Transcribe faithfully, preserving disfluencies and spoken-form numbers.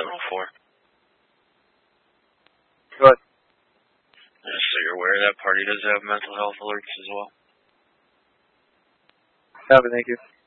seven oh four. Go ahead. Just so you're aware, that party does have mental health alerts as well. Copy, thank you.